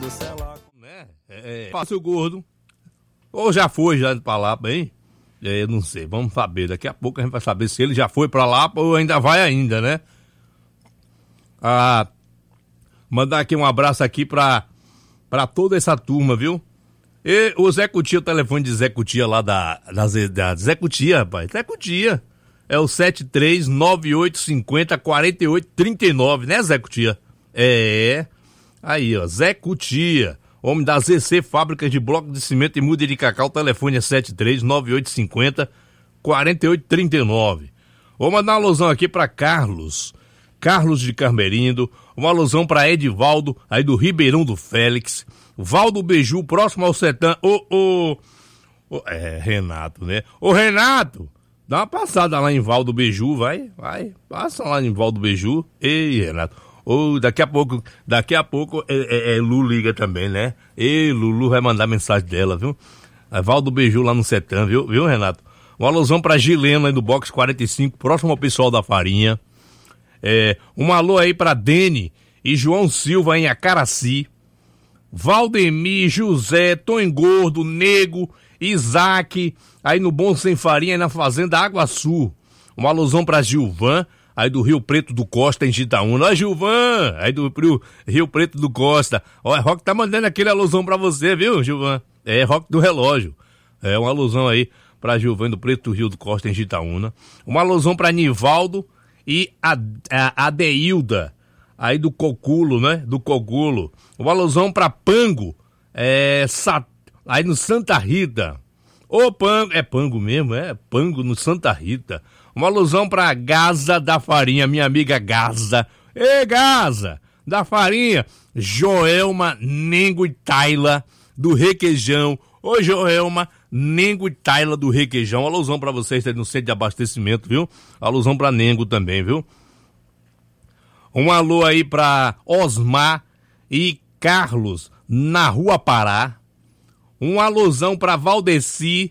Né? Passa o gordo. Ou já foi já pra lá, bem? Não sei, vamos saber. Daqui a pouco a gente vai saber se ele já foi pra lá ou ainda vai ainda, né? Mandar aqui um abraço aqui pra toda essa turma, viu? E o Zé Cutia, o telefone de Zé Cutia lá da Zé Cutia, rapaz. Zé Cutia. É o 7398504839, né, Zé Cutia? Aí, ó, Zé Cutia, homem da ZC Fábrica de Bloco de Cimento e Muda de Cacau, o telefone é 7398504839. Vou mandar uma alusão aqui pra Carlos de Carmerindo, uma alusão pra Edivaldo, aí do Ribeirão do Félix, Valdo Beiju, próximo ao Sertão, Renato, né? Ô, Renato, dá uma passada lá em Valdo Beiju, vai, passa lá em Valdo Beiju. Ei, Renato, daqui a pouco Lu liga também, né? Ei, Lulu vai mandar mensagem dela, viu? Valdo Beiju lá no Sertão, viu, Renato? Uma alusão pra Gilena aí do Box 45, próximo ao pessoal da Farinha. Um alô aí pra Dene e João Silva em Acaraci. Valdemir, José, Tom Gordo, Nego, Isaac, aí no Bom Sem Farinha, na Fazenda Água Sul. Uma alusão pra Gilvan, aí do Rio Preto do Costa, em Gitaúna. Ó, Gilvan, aí do Rio Preto do Costa. Ó, Rock tá mandando aquele alusão pra você, viu, Gilvan? Rock do Relógio. Uma alusão aí pra Gilvan do Preto do Rio do Costa, em Gitaúna. Uma alusão pra Nivaldo e a Adeilda, aí do Coculo, né? Do Coculo. Uma alusão pra Pango, aí no Santa Rita. Ô, Pango, é Pango mesmo, Pango no Santa Rita. Uma alusão pra Gaza da Farinha, minha amiga Gaza. Ei, Gaza da Farinha. Joelma, Nengo e Taila do Requeijão. Ô, Joelma, Nengo e Taila do Requeijão. Uma alusão pra vocês no centro de abastecimento, viu? Alusão pra Nengo também, viu? Um alô aí pra Osmar e Carlos na Rua Pará. Um alusão pra Valdeci,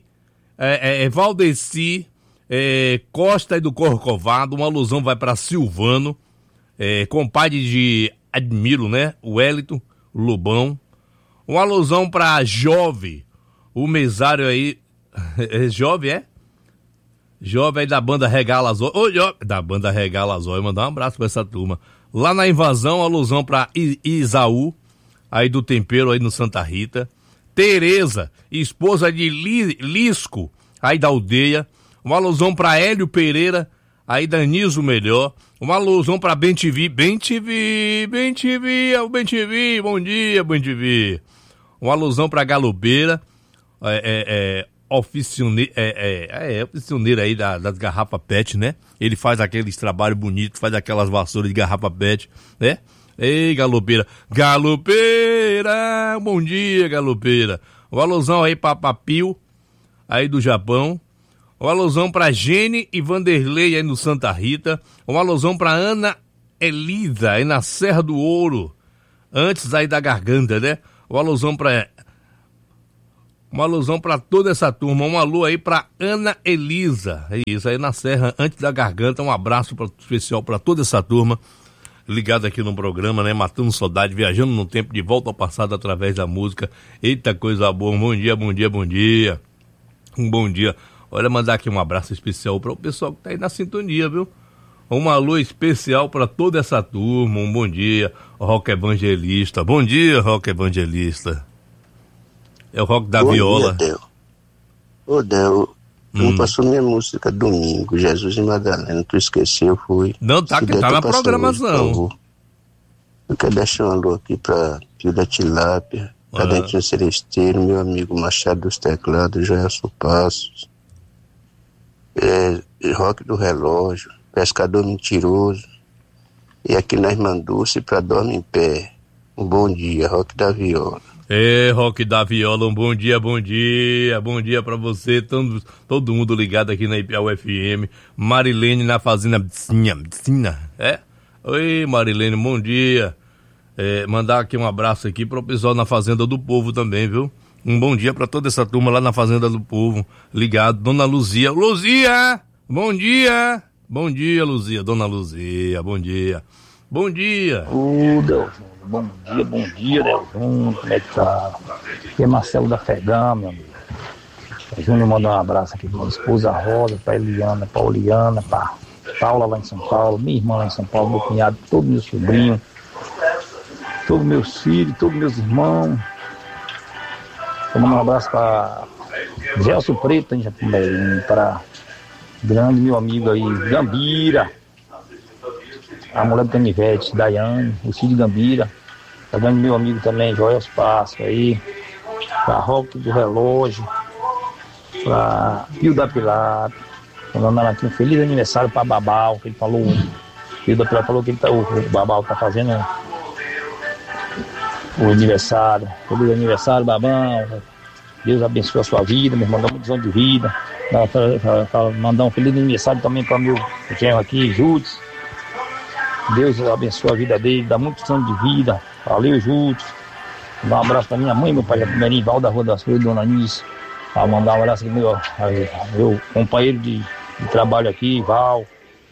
Costa e do Corcovado. Uma alusão vai pra Silvano, compadre de Admiro, né? O Wellington, o Lobão. Uma alusão pra Jove, o mesário aí. Jove, Jovem aí da banda Regala Azul. Da banda Regala Azul. Mandar um abraço pra essa turma. Lá na Invasão, alusão pra Isaú, aí do Tempero, aí no Santa Rita. Tereza, esposa de Lisco, aí da Aldeia. Uma alusão pra Hélio Pereira, aí da Niso Melhor. Uma alusão pra Bem TV, Bem TV, bom dia, Bem TV. Uma alusão pra Galobeira, oficineiro aí das garrafas PET, né? Ele faz aqueles trabalhos bonitos, faz aquelas vassouras de garrafa PET, né? Ei, Galopeira, bom dia, Galopeira. Uma alusão aí pra Papil, aí do Japão. Uma alusão pra Gene e Vanderlei aí no Santa Rita. Uma alusão pra Ana Elisa aí na Serra do Ouro, antes aí da Garganta, né? Uma alusão pra toda essa turma. Um alô aí pra Ana Elisa. É isso aí na Serra, antes da Garganta. Um abraço especial pra toda essa turma ligada aqui no programa, né? Matando saudade, viajando no tempo, de volta ao passado através da música. Eita, coisa boa. Bom dia. Um bom dia. Olha, mandar aqui um abraço especial para o pessoal que tá aí na sintonia, viu? Um alô especial para toda essa turma. Um bom dia, Rock Evangelista. Bom dia, Rock Evangelista. É o Rock da Bom Viola. Dia, Del, não passou minha música domingo, Jesus e Madalena, tu esqueceu, fui. Não, tá na programação. Hoje, eu quero deixar um alô aqui pra Pio da Tilápia, Cadentinho Celesteiro, meu amigo Machado dos Teclados, Joelson Passos, Rock do Relógio, Pescador Mentiroso, e aqui na Irmanduce pra Dorme em Pé. Um bom dia, Rock da Viola. Rock da Viola, um bom dia pra você, todo mundo ligado aqui na IPAU FM. Marilene na Fazenda Medicina, Oi, Marilene, bom dia. Mandar aqui um abraço aqui pro pessoal na Fazenda do Povo também, viu? Um bom dia pra toda essa turma lá na Fazenda do Povo, ligado. Dona Luzia, bom dia, Luzia, Dona Luzia, bom dia. Bom dia. Ô, Deus, bom dia, Deus. Como é que tá? Aqui é Marcelo da Fegama, meu amigo. O Júnior mandou um abraço aqui pra minha esposa Rosa, pra Eliana, pra Oliana, pra Paula lá em São Paulo, minha irmã lá em São Paulo, meu cunhado, todo meu sobrinho, todos meus filhos, todos meus irmãos. Eu mando um abraço pra Gelson Preto, em Japumberim, para grande meu amigo aí, Gambira, a mulher do Canivete, Daiane, o Cid Gambira, tá grande meu amigo também, Joel Passo aí, pra Rock do Relógio, pra Pio da Pilar, mandando aqui um feliz aniversário pra Babal, que ele falou, Pio da Pilar falou que o Babal tá fazendo o aniversário, feliz aniversário, Babão, Deus abençoe a sua vida, meu irmão, dá muitos anos de vida. Mandar um feliz aniversário também para meu genro aqui, Júlio. Deus abençoe a vida dele, dá muitos anos de vida. Valeu, Júlio. Mandar um abraço para minha mãe, meu pai, a primeira Val da Rua das Flores, Dona Anice. Mandar um abraço para meu companheiro de trabalho aqui, Val.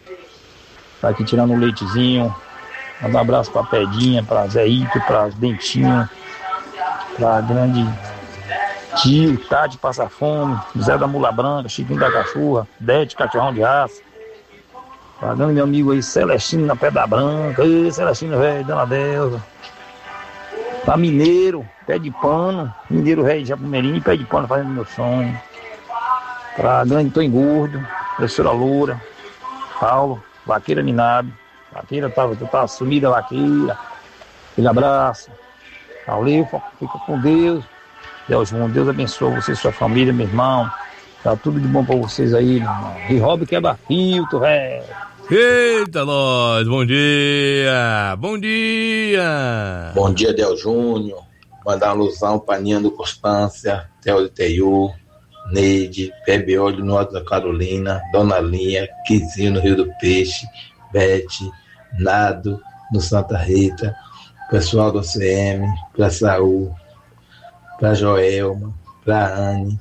Tá aqui tirando um leitezinho. Mandar um abraço para Pedinha, para Zé Ito, para Dentinho, para grande Tio, Tade Passa Fome, Zé da Mula Branca, Chiquinho da Cachorra, Dete, Cachorrão de Raça. Pagando meu amigo aí, Celestino na Pedra Branca. Ei, Celestino, velho, Dona Delza. Pra Mineiro, Pé de Pano, Mineiro velho de Japumeirinho, Pé de Pano fazendo meu sonho. Pra grande Tô Engordo, Professora Loura, Paulo, Vaqueira Minado. Vaqueira, tá sumida, Vaqueira. Aquele abraço. Valeu, fica com Deus. Deus abençoe você e sua família, meu irmão. Tá tudo de bom pra vocês aí, meu irmão. E Rob quebra filtro, velho. Eita, nós, bom dia. Bom dia. Bom dia, Del Júnior. Mandar uma alusão pra Niando Constância, Theo de Teiu, Neide, PBO do Norte da Carolina, Dona Linha, Quizinho no Rio do Peixe, Bete, Nado no Santa Rita, pessoal do CM, pra Saúl, para Joelma, para Anne,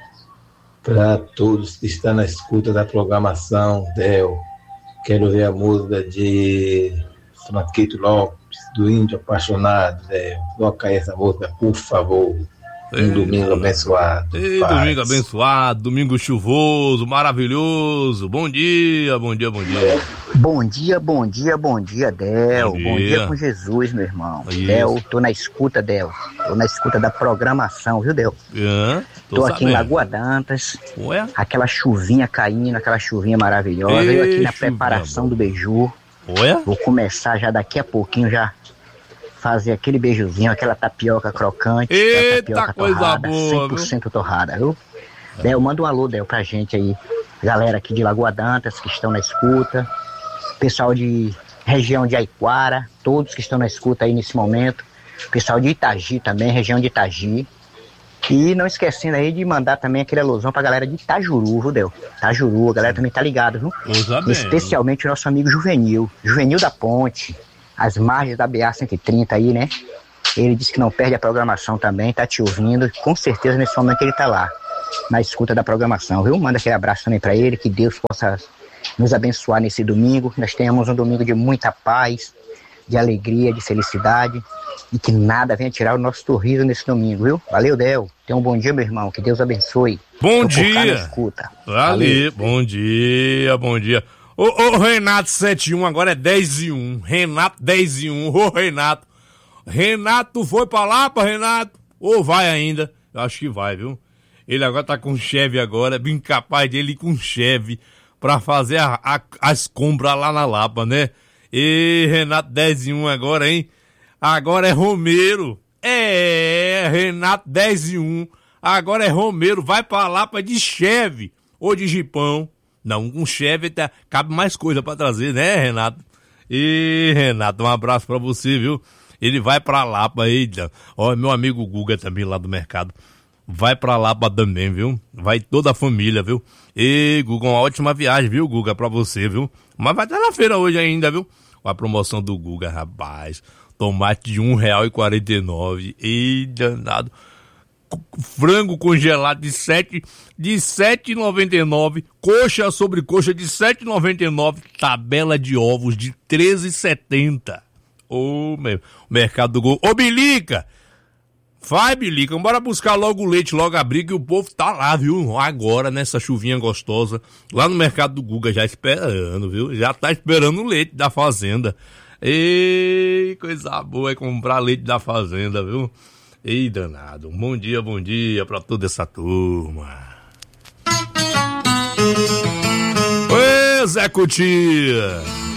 para todos que estão na escuta da programação, Del. Quero ver a música de Franquito Lopes, do Índio Apaixonado, Del. Coloca aí essa música, por favor. Domingo abençoado. Domingo abençoado, domingo chuvoso, maravilhoso. Bom dia, bom dia, bom dia. Bom dia, bom dia, bom dia, Del. Bom dia com Jesus, meu irmão. Isso. Del, tô na escuta, Del. Tô na escuta da programação, viu, Del? Tô aqui em Lagoa d'Antas. Ué? Aquela chuvinha caindo, aquela chuvinha maravilhosa. Eu aqui na preparação do beiju. Ué? Vou começar já daqui a pouquinho já fazer aquele beijuzinho, aquela tapioca crocante. Eita, tapioca coisa torrada, boa, 100% torrada, viu? Del, manda um alô, Del, pra gente aí. Galera aqui de Lagoa d'Antas que estão na escuta. Pessoal de região de Aiquara, todos que estão na escuta aí nesse momento. Pessoal de Itagi também, região de Itagi. E não esquecendo aí de mandar também aquele alusão pra galera de Itajuru, viu, Del? Itajuru, a galera também tá ligada, viu? Especialmente o nosso amigo Juvenil da Ponte, as margens da BA-130 aí, né? Ele disse que não perde a programação também, tá te ouvindo. Com certeza nesse momento ele tá lá, na escuta da programação, viu? Manda aquele abraço também pra ele, que Deus possa nos abençoar nesse domingo. Nós tenhamos um domingo de muita paz, de alegria, de felicidade, e que nada venha tirar o nosso sorriso nesse domingo, viu? Valeu, Del. Tenha um bom dia, meu irmão. Que Deus abençoe. Bom dia. Escuta. Valeu. Bom dia, bom dia. Ô, Renato 71, agora é 10:01. Renato 10:01. Ô, Renato. Renato foi pra lá, Renato? Ou vai ainda? Eu acho que vai, viu? Ele agora tá com Chevy agora, é bem capaz dele ir com Chevy pra fazer as compras lá na Lapa, né? E Renato 10:01 agora, hein? Agora é Romero. Renato 10:01. Agora é Romero. Vai pra Lapa de Chevy ou de Jipão. Não, com Chevy cabe mais coisa pra trazer, né, Renato? E Renato, um abraço pra você, viu? Ele vai pra Lapa aí. Ó, meu amigo Guga também lá do mercado. Vai pra Lapa também, viu? Vai toda a família, viu? E Guga, uma ótima viagem, viu, Guga, pra você, viu? Mas vai estar na feira hoje ainda, viu? A promoção do Guga, rapaz. Tomate de R$1,49. Ih, danado. frango congelado de 7,99, coxa sobre coxa de 7,99, tabela de ovos de 13,70. Meu, mercado do Gol. Ô, Bilica! Vai, Bilica, bora buscar logo o leite, logo abrir, que o povo tá lá, viu? Agora, nessa chuvinha gostosa, lá no mercado do Guga, já esperando, viu? Já tá esperando o leite da fazenda. Ei, coisa boa é comprar leite da fazenda, viu? Ei, danado. Bom dia pra toda essa turma. Oi, Zé Cutia!